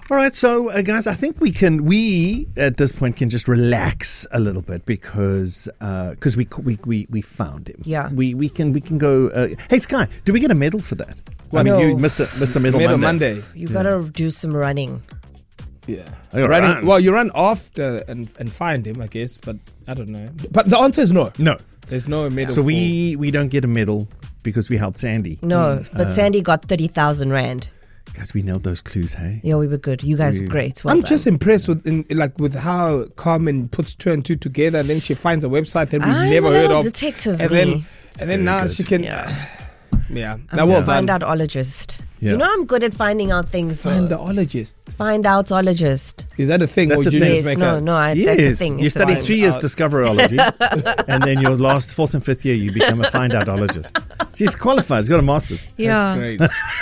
All right, so guys, I think we at this point can just relax a little bit because we found him. Yeah. We can go. Hey Sky, do we get a medal for that? Well, I mean, no. you Mr. Medal Monday. You gotta do some running. Yeah. Run. Well, you run off and find him, I guess, but I don't know. But the answer is no. No. There's no medal. So we don't get a medal because we helped Sandy. No, but Sandy got 30,000 rand. Guys, we nailed those clues, hey? Yeah, we were good. You guys were great. Well I'm done. just impressed with how Carmen puts two and two together, and then she finds a website that we've I'm never a heard little of. detective, and me. then now good. she can. Yeah. Yeah. I'm Now, a well done. find-outologist. Yeah. You know I'm good at finding out things. Findaologist. Find-outologist. Is that a thing? That's or a you thing. just Yes, make no, a- no. That's a Yes, thing. you It's study fine. 3 years discoverology, and then your last 4th and 5th year you become a find-outologist. She's qualified. She's got a master's. Yeah. Great.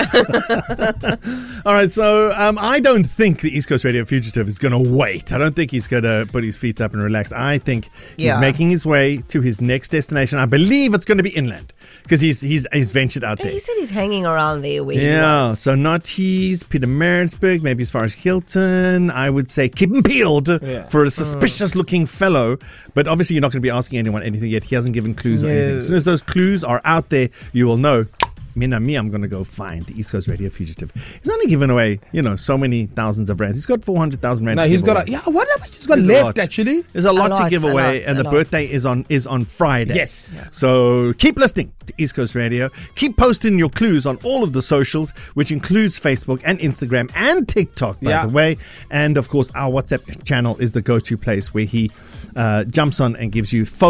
All right, so I don't think the East Coast Radio Fugitive is going to wait. I don't think he's going to put his feet up and relax. I think he's Yeah. making his way to his next destination. I believe it's going to be inland because he's ventured out there. He said he's hanging around there where he Yeah, was. so Notties, Peter Maritzburg, maybe as far as Hilton. I would say keep him peeled for a suspicious-looking fellow. But obviously, you're not going to be asking anyone anything yet. He hasn't given clues or anything. As soon as those clues are out there, you will know. I'm going to go find the East Coast Radio Fugitive. He's only given away, so many thousands of rands. He's got 400,000 rand. No, to he's give got away. what have I just got There's a left lot. actually? There's a lot to lot, give a away, lot, and a the lot. birthday is on Friday. Yes. So keep listening to East Coast Radio. Keep posting your clues on all of the socials, which includes Facebook and Instagram and TikTok, by the way. And of course, our WhatsApp channel is the go-to place where he jumps on and gives you photos.